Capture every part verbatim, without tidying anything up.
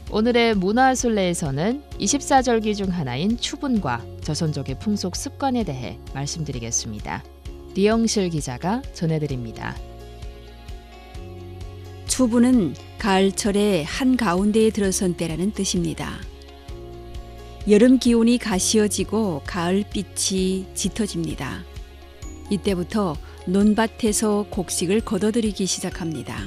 오늘의 문화술래에서는 이십사 절기 중 하나인 추분과 조선족의 풍속 습관에 대해 말씀드리겠습니다. 리영실 기자가 전해드립니다. 추분은 가을철의 한가운데에 들어선 때라는 뜻입니다. 여름 기온이 가시어지고 가을빛이 짙어집니다. 이때부터 논밭에서 곡식을 걷어들이기 시작합니다.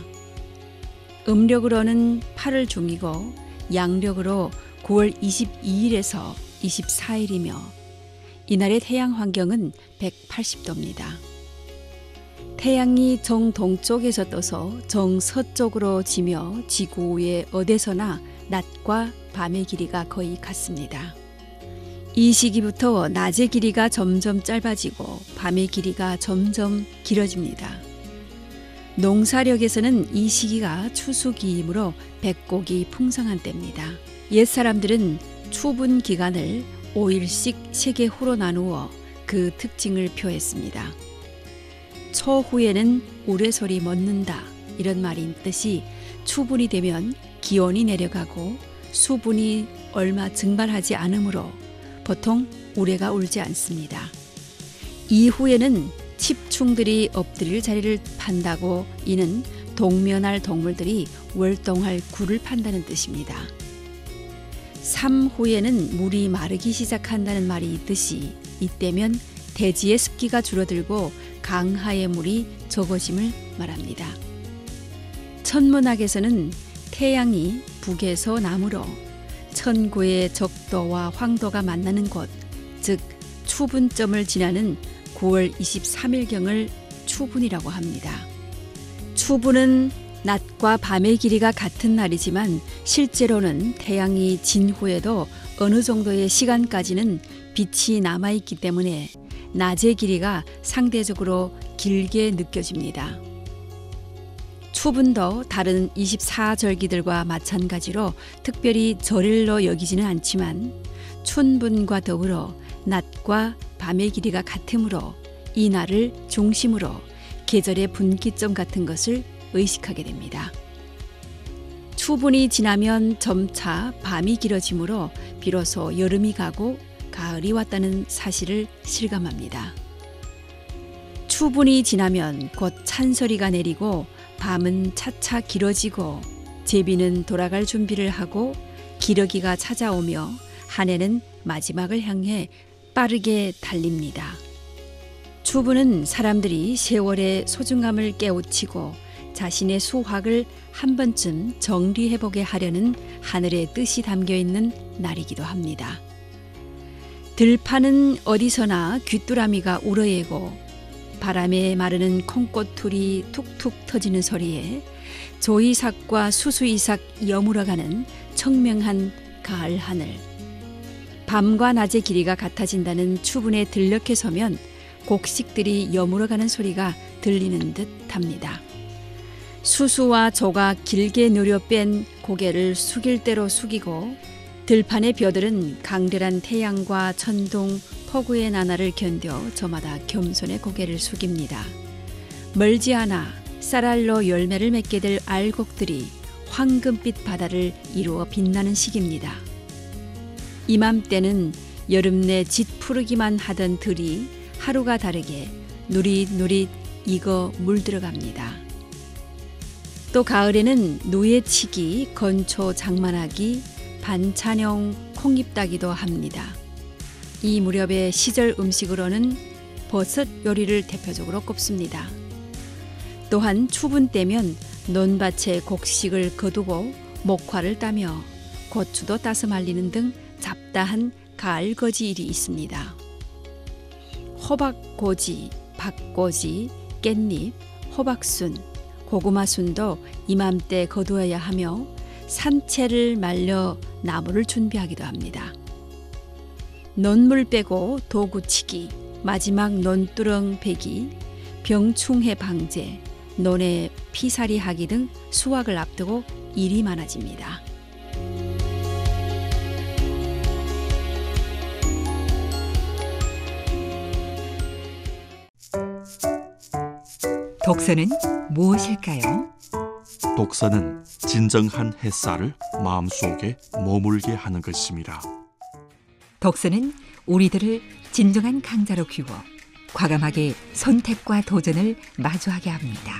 음력으로는 팔월 중이고 양력으로 구월 이십이일에서 이십사일이며 이날의 태양 환경은 백팔십 도입니다. 태양이 정동쪽에서 떠서 정서쪽으로 지며 지구의 어디서나 낮과 밤의 길이가 거의 같습니다. 이 시기부터 낮의 길이가 점점 짧아지고 밤의 길이가 점점 길어집니다. 농사력에서는 이 시기가 추수기이므로 백곡이 풍성한 때입니다. 옛사람들은 추분 기간을 오일씩 세 개 호로 나누어 그 특징을 표했습니다. 초후에는 우레솔이 멎는다 이런 말이 있듯이 추분이 되면 기온이 내려가고 수분이 얼마 증발하지 않으므로 보통 우레가 울지 않습니다. 이후에는 칩충들이 엎드릴 자리를 판다고 이는 동면할 동물들이 월동할 굴을 판다는 뜻입니다. 삼후에는 물이 마르기 시작한다는 말이 있듯이 이때면 대지의 습기가 줄어들고 강하의 물이 적어짐을 말합니다. 천문학에서는 태양이 북에서 남으로 천구의 적도와 황도가 만나는 곳, 즉 추분점을 지나는 구월 이십삼일경을 추분이라고 합니다. 추분은 낮과 밤의 길이가 같은 날이지만 실제로는 태양이 진 후에도 어느 정도의 시간까지는 빛이 남아있기 때문에 낮의 길이가 상대적으로 길게 느껴집니다. 추분도 다른 이십사 절기들과 마찬가지로 특별히 절일로 여기지는 않지만 춘분과 더불어 낮과 밤의 길이가 같으므로 이 날을 중심으로 계절의 분기점 같은 것을 의식하게 됩니다. 추분이 지나면 점차 밤이 길어지므로 비로소 여름이 가고 가을이 왔다는 사실을 실감합니다. 추분이 지나면 곧 찬소리가 내리고 밤은 차차 길어지고 제비는 돌아갈 준비를 하고 기러기가 찾아오며 한 해는 마지막을 향해 빠르게 달립니다. 추분은 사람들이 세월의 소중함을 깨우치고 자신의 수확을 한 번쯤 정리해보게 하려는 하늘의 뜻이 담겨있는 날이기도 합니다. 들판은 어디서나 귀뚜라미가 우러예고 바람에 마르는 콩꽃틀이 툭툭 터지는 소리에 조이삭과 수수이삭 여물어가는 청명한 가을 하늘. 밤과 낮의 길이가 같아진다는 추분에 들녘에 서면 곡식들이 여물어가는 소리가 들리는 듯 합니다. 수수와 조가 길게 누려 뺀 고개를 숙일 대로 숙이고 들판의 벼들은 강렬한 태양과 천둥, 폭우의 나날을 견뎌 저마다 겸손의 고개를 숙입니다. 멀지 않아 쌀알로 열매를 맺게 될 알곡들이 황금빛 바다를 이루어 빛나는 시기입니다. 이맘때는 여름 내 짙푸르기만 하던 들이 하루가 다르게 누릿누릿 익어 물들어갑니다. 또 가을에는 누에치기, 건초 장만하기, 반찬용 콩잎 따기도 합니다. 이 무렵의 시절 음식으로는 버섯 요리를 대표적으로 꼽습니다. 또한 추분 때면 논밭에 곡식을 거두고 목화를 따며 고추도 따서 말리는 등 잡다한 가을거지 일이 있습니다. 호박고지, 박고지, 깻잎, 호박순, 고구마순도 이맘때 거두어야 하며 산채를 말려 나무를 준비하기도 합니다. 논물 빼고 도구치기, 마지막 논두렁 베기, 병충해 방제, 논에 피살이 하기 등 수확을 앞두고 일이 많아집니다. 독서는 무엇일까요? 독서는 진정한 햇살을 마음속에 머물게 하는 것입니다. 독서는 우리들을 진정한 강자로 키워 과감하게 선택과 도전을 마주하게 합니다.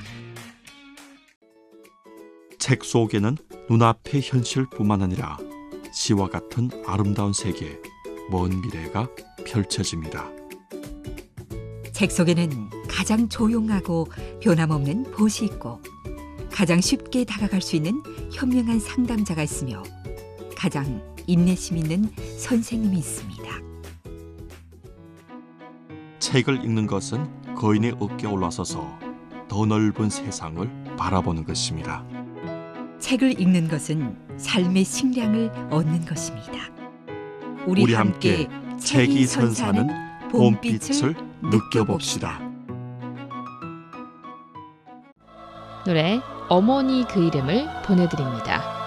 책 속에는 눈앞의 현실뿐만 아니라 시와 같은 아름다운 세계, 먼 미래가 펼쳐집니다. 책 속에는 가장 조용하고 변함없는 보시 있고 가장 쉽게 다가갈 수 있는 현명한 상담자가 있으며 가장 인내심 있는 선생님이 있습니다. 책을 읽는 것은 거인의 어깨에 올라서서 더 넓은 세상을 바라보는 것입니다. 책을 읽는 것은 삶의 식량을 얻는 것입니다. 우리, 우리 함께 함께 책이 선사하는 봄빛을 느껴봅시다. 노래 어머니 그 이름을 보내드립니다.